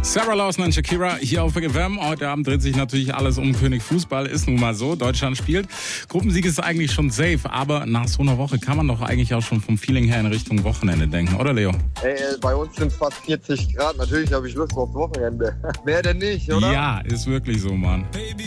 Sarah Lawson und Shakira hier auf Big FM. Heute Abend dreht sich natürlich alles um König Fußball. Ist nun mal so. Deutschland spielt. Gruppensieg ist eigentlich schon safe. Aber nach so einer Woche kann man doch eigentlich auch schon vom Feeling her in Richtung Wochenende denken. Oder, Leo? Bei uns sind fast 40 Grad. Natürlich habe ich Lust aufs Wochenende. Wer denn nicht, oder? Ja, ist wirklich so, Mann. Baby,